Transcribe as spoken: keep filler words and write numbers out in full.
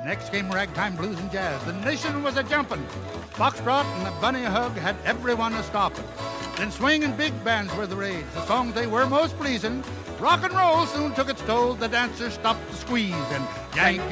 Next came ragtime blues and jazz. The nation was a-jumping. Foxtrot and the bunny hug had everyone a-stopping. Then swing and big bands were the rage. The songs they were most pleasing. Rock and roll soon took its toll. The dancers stopped to squeeze. And Yankee